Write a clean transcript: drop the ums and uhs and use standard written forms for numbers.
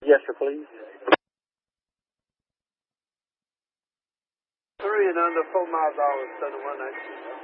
Yes, sir, please. 3 and under, 4 miles an hour, 7119.